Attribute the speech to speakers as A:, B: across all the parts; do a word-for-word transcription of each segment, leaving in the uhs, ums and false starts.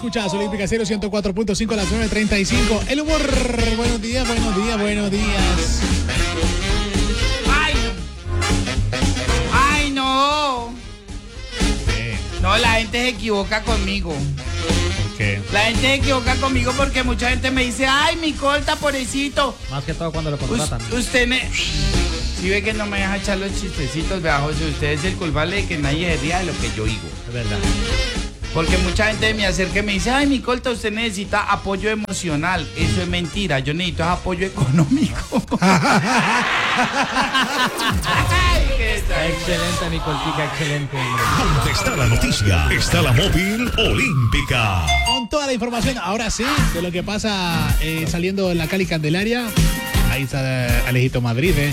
A: escuchas Olímpica Estéreo ciento cuatro punto cinco a las nueve treinta y cinco. El humor. Buenos días, buenos días, buenos días.
B: ¡Ay! ¡Ay, no!
A: ¿Qué?
B: No, la gente se equivoca conmigo.
A: ¿Por qué?
B: La gente se equivoca conmigo porque mucha gente me dice, ¡ay, mi colta, pobrecito!
C: Más que todo cuando lo contratan.
B: Us- usted me... Si ve que no me deja echar los chistecitos, vea, José, usted es el culpable de que nadie se ría de lo que yo digo.
C: Es verdad.
B: Porque mucha gente me acerca y me dice, ay, mi colta, usted necesita apoyo emocional. Eso es mentira, yo necesito apoyo económico. Ay, qué tal.
C: Excelente, mi coltica, excelente.
D: Donde está la noticia, está la móvil olímpica.
A: Con toda la información, ahora sí, de lo que pasa eh, saliendo en la Cali Candelaria. Ahí está eh, Alejito Madrid, eh,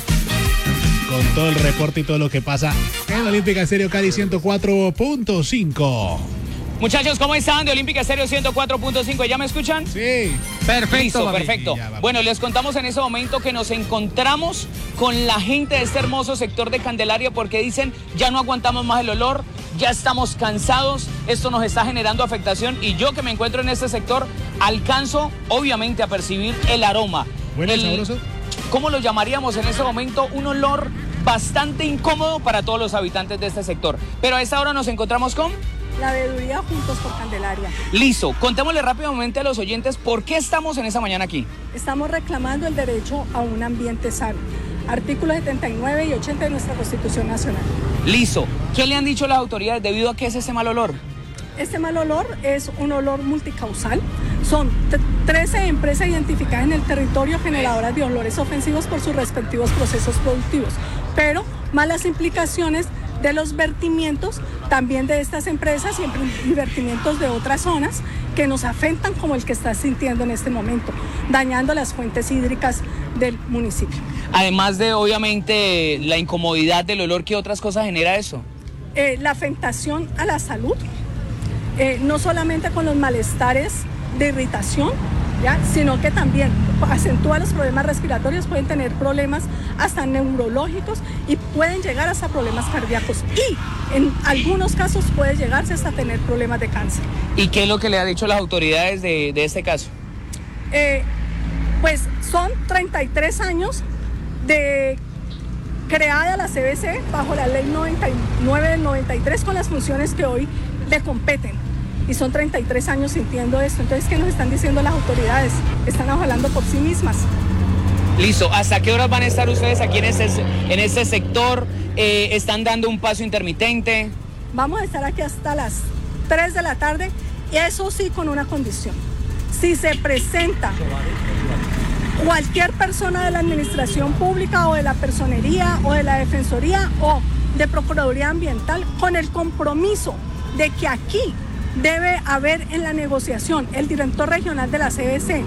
A: con todo el reporte y todo lo que pasa en Olímpica Estéreo Cali ciento cuatro punto cinco.
E: Muchachos, ¿cómo están? De Olímpica Estéreo ciento cuatro punto cinco, ¿ya me escuchan?
A: Sí.
C: Perfecto,
E: Listo,
C: papi.
E: perfecto.
A: Ya, vamos.
E: Bueno, les contamos en ese momento que nos encontramos con la gente de este hermoso sector de Candelaria porque dicen, ya no aguantamos más el olor, ya estamos cansados, esto nos está generando afectación y yo que me encuentro en este sector alcanzo obviamente a percibir el aroma.
A: Bueno,
E: El-
A: sabroso.
E: ¿Cómo lo llamaríamos en ese momento? Un olor bastante incómodo para todos los habitantes de este sector. Pero a esta hora nos encontramos con...
F: La veeduría Juntos por Candelaria.
E: Listo, contémosle rápidamente a los oyentes por qué estamos en esta mañana aquí.
F: Estamos reclamando el derecho a un ambiente sano. Artículos setenta y nueve y ochenta de nuestra Constitución Nacional.
E: Listo, ¿qué le han dicho las autoridades debido a qué es ese mal olor?
F: Este mal olor es un olor multicausal. Son t- trece empresas identificadas en el territorio generadoras de olores ofensivos por sus respectivos procesos productivos, pero malas implicaciones de los vertimientos también de estas empresas y y vertimientos de otras zonas que nos afectan como el que está sintiendo en este momento, dañando las fuentes hídricas del municipio.
E: Además de, obviamente, la incomodidad del olor, ¿qué otras cosas genera eso?
F: Eh, la afectación a la salud, eh, no solamente con los malestares de irritación, ¿ya? Sino que también acentúa los problemas respiratorios, pueden tener problemas hasta neurológicos y pueden llegar hasta problemas cardíacos y en algunos casos puede llegarse hasta tener problemas de cáncer.
E: ¿Y qué es lo que le han dicho las autoridades de, de este caso?
F: Eh, pues son treinta y tres años de creada la C B C bajo la ley noventa y nueve del noventa y tres con las funciones que hoy le competen. Y son treinta y tres años sintiendo esto. Entonces, ¿qué nos están diciendo las autoridades? Están hablando por sí mismas.
E: Listo, ¿hasta qué horas van a estar ustedes aquí en este, en este sector? Eh, ¿Están dando un paso intermitente?
F: Vamos a estar aquí hasta las tres de la tarde y eso sí con una condición. Si se presenta cualquier persona de la administración pública o de la personería o de la defensoría o de Procuraduría Ambiental con el compromiso de que aquí debe haber en la negociación el director regional de la C B C,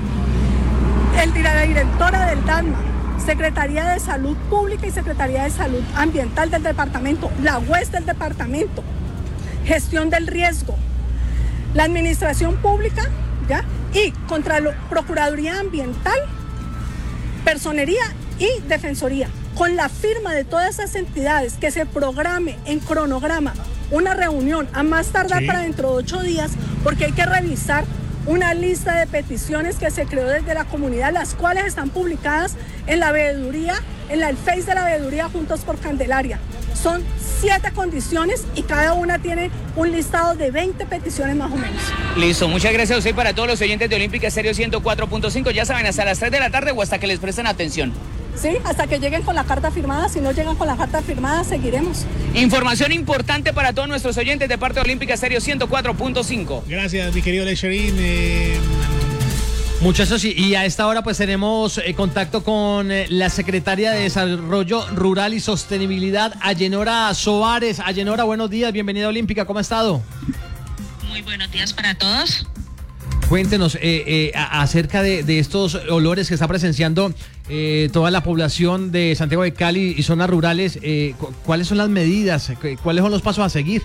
F: el, la directora del DANMA, Secretaría de Salud Pública y Secretaría de Salud Ambiental del departamento, la U E S del departamento, gestión del riesgo, la administración pública, ¿ya? Y contra la Procuraduría Ambiental, Personería y Defensoría, con la firma de todas esas entidades, que se programe en cronograma una reunión a más tardar
A: Sí.
F: para dentro de ocho días, porque hay que revisar una lista de peticiones que se creó desde la comunidad, las cuales están publicadas en la veeduría, en la, el Face de la veeduría Juntos por Candelaria. Son siete condiciones y cada una tiene un listado de veinte peticiones más o menos.
E: Listo, muchas gracias a usted y para todos los oyentes de Olímpica Estéreo ciento cuatro punto cinco. Ya saben, hasta las tres de la tarde o hasta que les presten atención.
F: ¿Sí? Hasta que lleguen con la carta firmada. Si no llegan con la carta firmada, seguiremos.
E: Información importante para todos nuestros oyentes de parte de Olímpica Estéreo ciento cuatro punto cinco.
A: Gracias, mi querido Lecherín. Eh,
C: Muchachos, y, y a esta hora pues tenemos eh, contacto con eh, la secretaria de Desarrollo Rural y Sostenibilidad, Ayenora Soares. Ayenora, buenos días, bienvenida a Olímpica, ¿cómo ha estado?
G: Muy buenos días para todos.
C: Cuéntenos eh, eh, a- acerca de, de estos olores que está presenciando eh, toda la población de Santiago de Cali y zonas rurales. Eh, cu- ¿Cuáles son las medidas? Cu- ¿Cuáles son los pasos a seguir?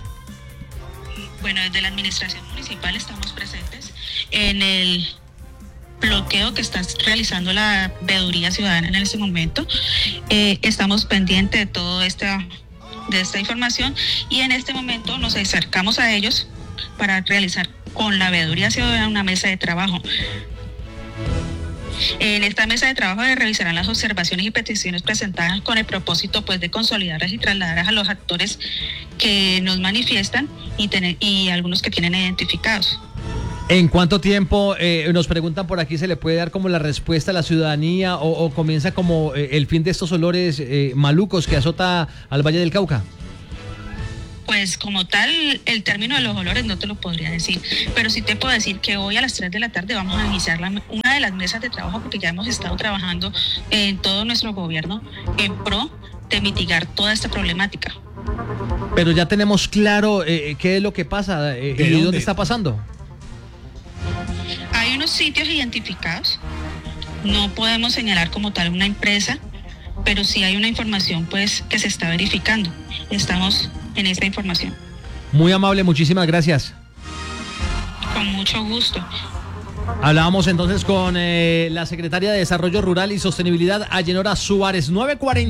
G: Bueno, desde la administración municipal estamos presentes en el bloqueo que está realizando la veeduría ciudadana en este momento. Eh, estamos pendientes de toda esta, de esta información y en este momento nos acercamos a ellos para realizar con la veeduría ciudadana una mesa de trabajo. En esta mesa de trabajo se revisarán las observaciones y peticiones presentadas con el propósito pues de consolidarlas y trasladarlas a los actores que nos manifiestan y, tener, y algunos que tienen identificados.
C: ¿En cuánto tiempo, eh, nos preguntan por aquí, se le puede dar como la respuesta a la ciudadanía o, o comienza como eh, el fin de estos olores eh, malucos que azota al Valle del Cauca?
G: Pues como tal, el término de los olores no te lo podría decir, pero sí te puedo decir que hoy a las tres de la tarde vamos a iniciar la, una de las mesas de trabajo, porque ya hemos estado trabajando en todo nuestro gobierno en pro de mitigar toda esta problemática.
C: Pero ya tenemos claro eh, qué es lo que pasa eh, y dónde? dónde está pasando.
G: Hay unos sitios identificados, no podemos señalar como tal una empresa, pero sí hay una información pues que se está verificando. Estamos en esta información.
C: Muy amable, muchísimas gracias.
G: Con mucho gusto.
C: Hablábamos entonces con eh, la secretaria de Desarrollo Rural y Sostenibilidad, Ayenora Suárez. nueve cuarenta